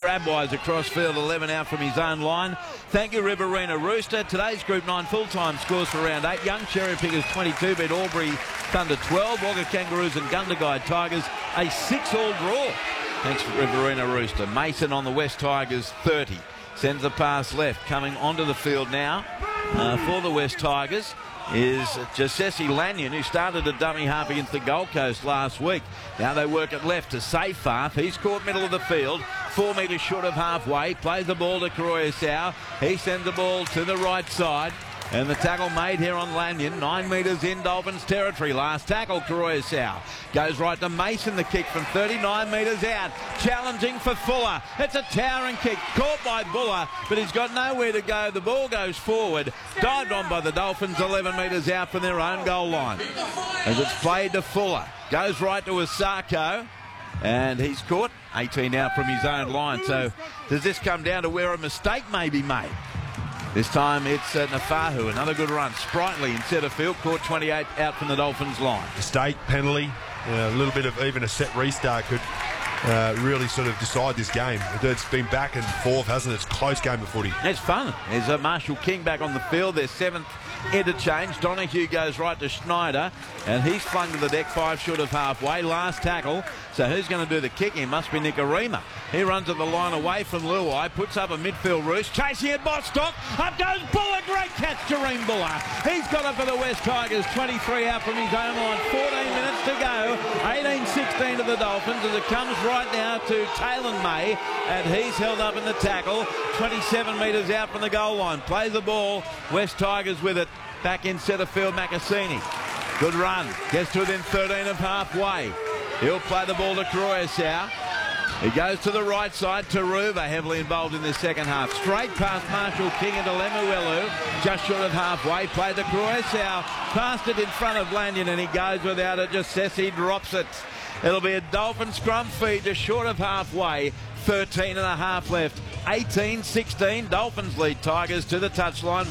Grabwise across field 11 out from his own line. Thank you, Riverina Rooster. Today's Group 9 full-time scores for round 8. Young Cherry Pickers 22 beat Albury Thunder 12. Wagga Kangaroos and Gundagai Tigers a 6-all draw. Thanks for Riverina Rooster. Mason on the West Tigers 30. Sends the pass left. Coming onto the field now for the West Tigers is Jessesi Lanyon, who started a dummy half against the Gold Coast last week. Now they work it left to Seyfarth. He's caught middle of the field, 4 metres short of halfway. Plays the ball to Karoya. He sends the ball to the right side. And the tackle made here on Lanyon, 9 metres in Dolphins territory. Last tackle, Karoya goes right to Mason, the kick from 39 metres out. Challenging for Fuller. It's a towering kick, caught by Buller, but he's got nowhere to go. The ball goes forward, dived on by the Dolphins, 11 metres out from their own goal line. As it's played to Fuller, goes right to Asako, and he's caught 18 out from his own line. So does this come down to where a mistake may be made? This time it's Nafahu, another good run. Sprightly in centre field, caught 28 out from the Dolphins line. Mistake, penalty, a little bit of even a set restart could really sort of decide this game. It's been back and forth, hasn't it? It's a close game of footy. It's fun. There's Marshall King back on the field, their 7th interchange. Donahue goes right to Schneider, and he's flung to the deck 5 short of halfway. Last tackle. So who's going to do the kicking? Must be Nicarima. He runs at the line away from Luai, puts up a midfield roost, chasing it, Bostock. Up goes Buller. Great catch, Jareem Buller. He's got it for the West Tigers. 23 out from his own line. 14 minutes to go. 18-16 to the Dolphins as it comes right now to Taylor May, and he's held up in the tackle. 27 metres out from the goal line. Plays the ball. West Tigers with it. Back in centre field, Macassini. Good run. Gets to within 13 of halfway. He'll play the ball to Karoya. He goes to the right side. Taruva heavily involved in the second half. Straight past Marshall King into Lemuelu. Just short of halfway. Played to Karoya. Passed it in front of Lanyon, and he goes without it. Just Sessi drops it. It'll be a Dolphin scrum feed just short of halfway. 13 and a half left. 18-16. Dolphins lead Tigers to the touchline.